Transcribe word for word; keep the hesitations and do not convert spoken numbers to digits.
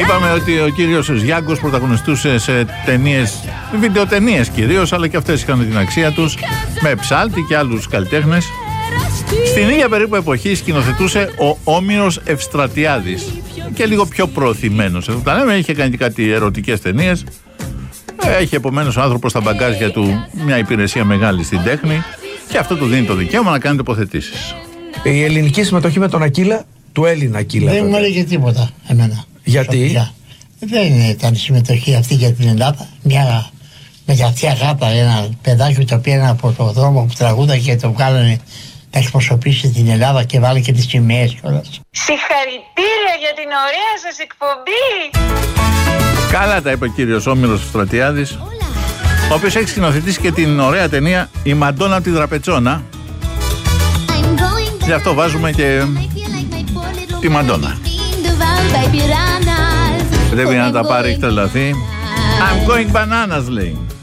Είπαμε ότι ο κύριος Γιάνγκος πρωταγωνιστούσε σε ταινίες, βιντεοτενίες κυρίως, αλλά και αυτές είχαν την αξία τους, με Ψάλτη και άλλους καλλιτέχνες. Στην ίδια περίπου εποχή σκηνοθετούσε ο Όμηρος Ευστρατιάδης, και λίγο πιο προωθημένος. Εδώ τα λέμε, είχε κάνει και κάτι ερωτικές ταινίες. Έχει επομένως ο άνθρωπος στα μπαγκάζια του μια υπηρεσία μεγάλη στην τέχνη, και αυτό του δίνει το δικαίωμα να κάνει τοποθετήσεις. Η ελληνική συμμετοχή με τον Ακύλα, του Έλληνα Ακύλα. Δεν μου έλεγε τίποτα εμένα. Γιατί? Σοφιά. Δεν ήταν η συμμετοχή αυτή για την Ελλάδα. Μια μεγαθιά γάτα, ένα παιδάκι το πήραν από το δρόμο που τραγούδα και το βγάλανε να εκπροσωπήσει την Ελλάδα και βάλε και τις σημαίες κιόλας. Συγχαρητήρια για την ωραία σας εκπομπή! Καλά τα είπε ο κύριος Όμηρος Ευστρατιάδης, ο οποίος έχει σκηνοθετήσει και την ωραία ταινία «Η Μαντόνα τη Δραπετσόνα». Γι' αυτό βάζουμε και τη Μαντόνα. Πρέπει να τα πάρει, έχει τρελαθεί. I'm going bananas, λέει.